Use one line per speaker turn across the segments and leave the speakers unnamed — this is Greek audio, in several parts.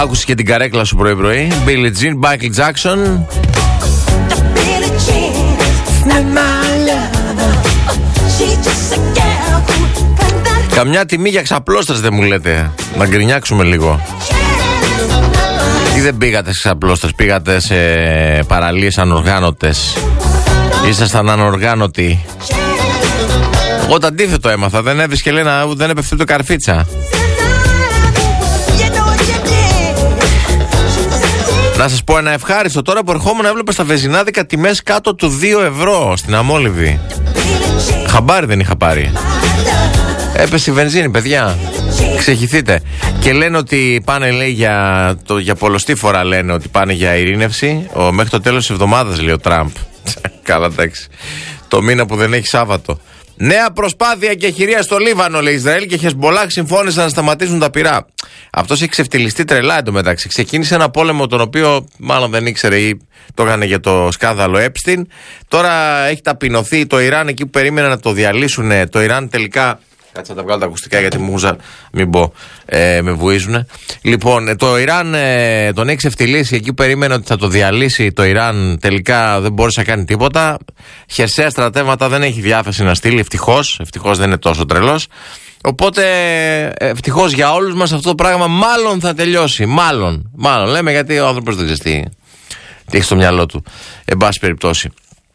Άκουσε και την καρέκλα σου πρωί-πρωί. Billie Jean, Michael Jackson. Καμιά τιμή για ξαπλώστρες δεν μου λέτε? Να γκρινιάξουμε λίγο. Ή δεν πήγατε σε ξαπλώστρες, πήγατε σε παραλίες ανοργάνωτες? Ήσασταν ανοργάνωτοι? Εγώ το αντίθετο έμαθα. Δεν έβρισκε, λέει, δεν έπεφτε το καρφίτσα. Να σας πω ένα ευχάριστο. Τώρα που ερχόμουν έβλεπα στα βενζινάδικα τιμές κάτω του 2 ευρώ στην Αμόλυβη. Χαμπάρι δεν είχα πάρει. Έπεσε η βενζίνη, παιδιά. Ξεχυθείτε. Και λένε ότι πάνε, λέει, για πολλοστή φορά λένε ότι πάνε για ειρήνευση. Μέχρι το τέλος της εβδομάδας, λέει ο Τραμπ. Καλά, εντάξει. Το μήνα που δεν έχει Σάββατο. Νέα προσπάθεια και χειρία στο Λίβανο, λέει. Ισραήλ και Χεσμπολάχ συμφώνησαν να σταματήσουν τα πυρά. Αυτός έχει ξεφτυλιστεί τρελά εντωμεταξύ. Ξεκίνησε ένα πόλεμο τον οποίο μάλλον δεν ήξερε ή το έκανε για το σκάνδαλο Epstein. Τώρα έχει ταπεινωθεί το Ιράν εκεί που περίμεναν να το διαλύσουν. Το Ιράν τελικά. Κάτσε να τα βγάλω τα ακουστικά γιατί μου μην πω, με βουίζουνε. Λοιπόν, το Ιράν τον έχει ξεφτυλίσει εκεί που περίμενε ότι θα το διαλύσει το Ιράν. Τελικά δεν μπόρεσε να κάνει τίποτα. Χερσαία στρατεύματα δεν έχει διάθεση να στείλει, ευτυχώς. Ευτυχώς δεν είναι τόσο τρελός. Οπότε ευτυχώς για όλους μας αυτό το πράγμα μάλλον θα τελειώσει. Μάλλον λέμε, γιατί ο άνθρωπος δεν ξέρει τι έχει στο μυαλό του. Εν πάση περιπτώσει.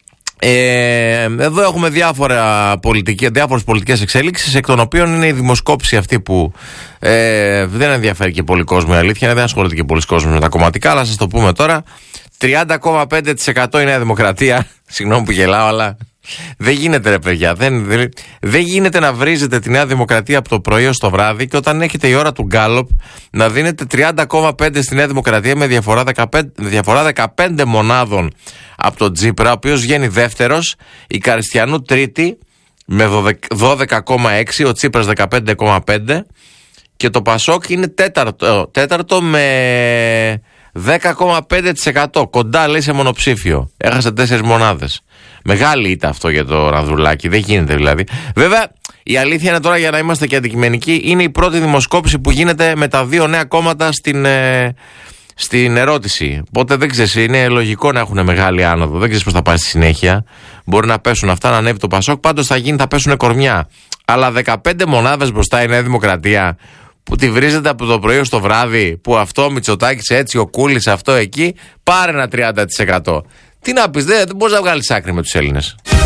Εδώ έχουμε διάφορες πολιτικές εξέλιξεις, εκ των οποίων είναι η δημοσκόπηση αυτή που δεν ενδιαφέρει και πολύ κόσμο, η αλήθεια, δεν ασχολείται και πολλοί κόσμος με τα κομματικά, αλλά σας το πούμε τώρα. 30,5% η Νέα Δημοκρατία. Συγγνώμη που γελάω, αλλά δεν γίνεται, ρε παιδιά. Δεν γίνεται να βρίζετε τη Νέα Δημοκρατία από το πρωί ως το βράδυ και όταν έχετε η ώρα του Γκάλοπ να δίνετε 30,5 στη Νέα Δημοκρατία με διαφορά 15 μονάδων από τον Τσίπρα, ο οποίος βγαίνει δεύτερος, η Καριστιανού τρίτη με 12,6, ο Τσίπρας 15,5 και το Πασόκ είναι τέταρτο με 10,5%. Κοντά, λέει, σε μονοψήφιο. Έχασε 4 μονάδες. Μεγάλη ήττα αυτό για το Ρανδρουλάκι. Δεν γίνεται δηλαδή. Βέβαια, η αλήθεια είναι τώρα, για να είμαστε και αντικειμενικοί, είναι η πρώτη δημοσκόπηση που γίνεται με τα δύο νέα κόμματα στην ερώτηση. Οπότε δεν ξέρεις, είναι λογικό να έχουν μεγάλη άνοδο. Δεν ξέρεις πώς θα πάει στη συνέχεια. Μπορεί να πέσουν αυτά, να ανέβει το Πασόκ. Πάντως θα πέσουν κορμιά. Αλλά 15 μονάδες μπροστά η Νέα Δημοκρατία, που τη βρίζεται από το πρωί ως το βράδυ, που αυτό ο Μητσοτάκης έτσι, ο Κούλης αυτό εκεί, πάρε ένα 30%. Τι να πεις, δεν μπορείς να βγάλεις άκρη με τους Έλληνες.